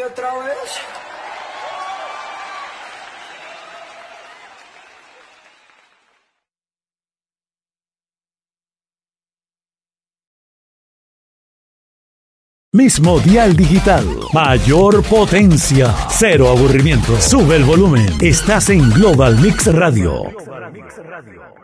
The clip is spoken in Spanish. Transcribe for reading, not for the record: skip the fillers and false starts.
otra vez. Mismo dial digital, mayor potencia, cero aburrimiento. Sube el volumen. Estás en Global Mix Radio.